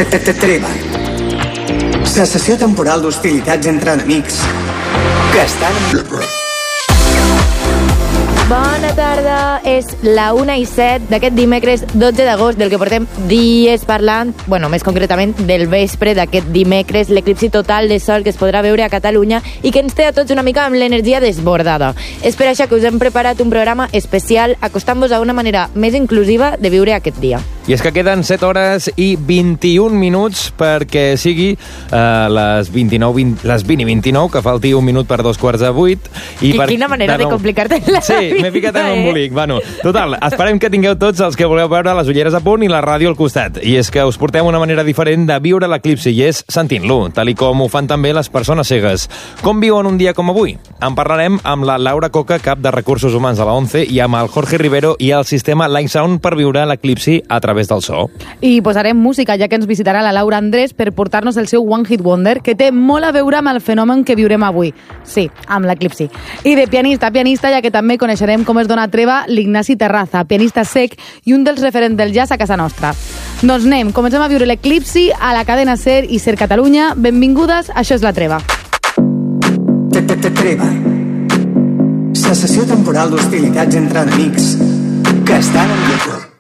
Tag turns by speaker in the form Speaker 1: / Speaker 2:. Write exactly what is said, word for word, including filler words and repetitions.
Speaker 1: Treva. Cessació temporal d'hostilitats entre enemics que estan en guerra.
Speaker 2: Bona tarda, és la una i set d'aquest dimecres dotze d'agost, del que portem dies parlant, bueno, més concretament del vespre d'aquest dimecres, l'eclipsi total de sol que es podrà veure a Catalunya i que ens té a tots una mica amb l'energia desbordada. És per això que us hem preparat un programa especial acostant-vos a una manera més inclusiva de viure aquest dia.
Speaker 3: I és que queden set hores i vint-i-un minuts perquè sigui eh, les vint-i-nou, vint, les vint i vint-i-nou, que falti un minut per dos quarts de vuit.
Speaker 2: I, I per, quina manera de, de complicar-te la
Speaker 3: sí, vida. Sí, m'he ficat en un embolic. Bueno, total, esperem que tingueu tots els que voleu veure les ulleres a punt i la ràdio al costat. I és que us portem una manera diferent de viure l'eclipsi i és sentint-lo, tal i com ho fan també les persones cegues. Com viuen un dia com avui? En parlarem amb la Laura Coca, cap de Recursos Humans de la ONCE, i amb el Jorge Rivero i el sistema Light Sound per viure l'eclipsi a través del so.
Speaker 4: I posarem música, ja que ens visitarà la Laura Andrés per portar-nos el seu One Hit Wonder, que té molt a veure amb el fenomen que viurem avui. Sí, amb l'eclipsi. I de pianista a pianista, ja que també coneixerem com es dona treva l'Ignasi Terraza, pianista cec i un dels referents del jazz a casa nostra. Doncs anem, comencem a viure l'eclipsi a la cadena SER i SER Catalunya. Benvingudes, això és La Treva.
Speaker 1: Treva. Cessació temporal d'hostilitats entre enemics que estan en guerra.